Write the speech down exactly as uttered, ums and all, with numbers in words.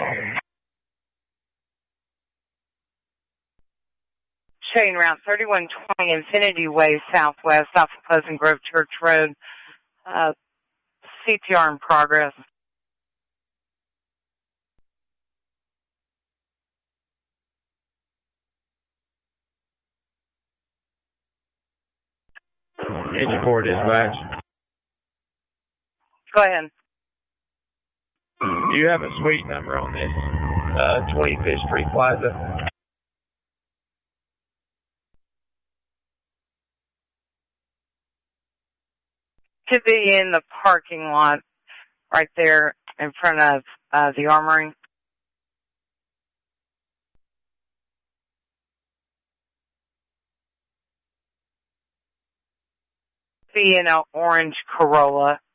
Showing Route thirty-one twenty Infinity Way Southwest off of Pleasant Grove Church Road. Uh, C P R in progress. Engine four dispatch. Go ahead. Do you have a suite number on this? Uh, twenty-fifth Street Plaza. Could be in the parking lot right there in front of uh, the Armory. Be in an orange Corolla.